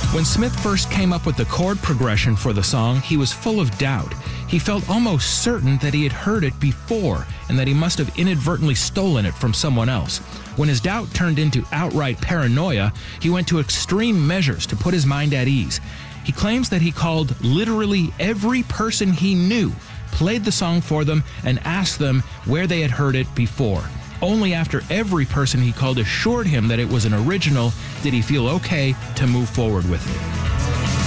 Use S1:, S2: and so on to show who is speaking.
S1: When Smith first came up with the chord progression for the song, he was full of doubt. He felt almost certain that he had heard it before and that he must have inadvertently stolen it from someone else. When his doubt turned into outright paranoia, he went to extreme measures to put his mind at ease. He claims that he called literally every person he knew, played the song for them, and asked them where they had heard it before. Only after every person he called assured him that it was an original did he feel okay to move forward with it.